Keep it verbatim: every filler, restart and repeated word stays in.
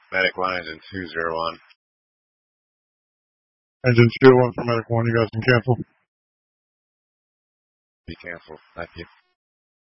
Medic one, engine two zero one. Engine two oh one for Medic one, you guys can cancel. Be canceled. Thank you.